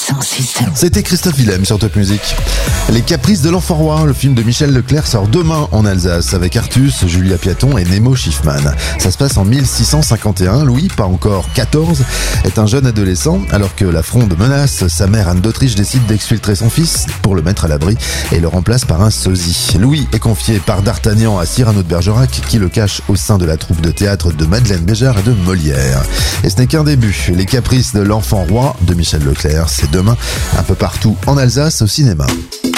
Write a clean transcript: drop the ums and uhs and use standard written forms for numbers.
106.1. C'était Christophe Willem sur Top Music. Les Caprices de l'Enfant Roi, le film de Michel Leclerc sort demain en Alsace avec Artus, Julia Piaton et Nemo Schiffman. Ça se passe en 1651. Louis, pas encore 14, est un jeune adolescent alors que la Fronde menace. Sa mère Anne d'Autriche décide d'exfiltrer son fils pour le mettre à l'abri et le remplace par un sosie. Louis est confié par D'Artagnan à Cyrano de Bergerac qui le cache au sein de la troupe de théâtre de Madeleine Béjart et de Molière. Et ce n'est qu'un début. Les Caprices de l'Enfant Roi de Michel Leclerc, c'est demain un peu partout en Alsace au cinéma.